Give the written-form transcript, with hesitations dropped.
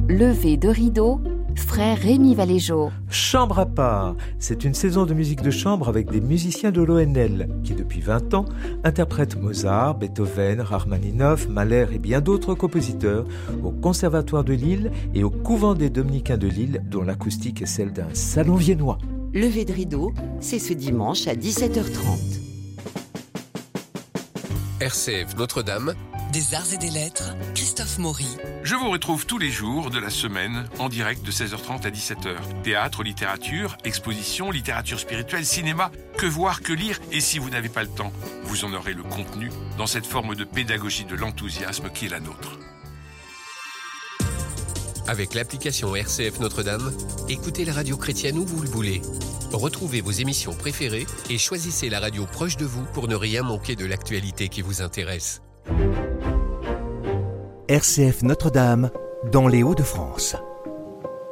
Lever de rideau, frère Rémi Valéjo. Chambre à part, c'est une saison de musique de chambre avec des musiciens de l'ONL qui, depuis 20 ans, interprètent Mozart, Beethoven, Rachmaninoff, Mahler et bien d'autres compositeurs au Conservatoire de Lille et au Couvent des Dominicains de Lille, dont l'acoustique est celle d'un salon viennois. Lever de rideau, c'est ce dimanche à 17h30. RCF Notre-Dame, des arts et des lettres, Christophe Maury. Je vous retrouve tous les jours de la semaine en direct de 16h30 à 17h. Théâtre, littérature, exposition, littérature spirituelle, cinéma, que voir, que lire. Et si vous n'avez pas le temps, vous en aurez le contenu dans cette forme de pédagogie de l'enthousiasme qui est la nôtre. avec l'application RCF Notre-Dame, écoutez la radio chrétienne où vous le voulez. Retrouvez vos émissions préférées et choisissez la radio proche de vous pour ne rien manquer de l'actualité qui vous intéresse. RCF Notre-Dame, dans les Hauts-de-France.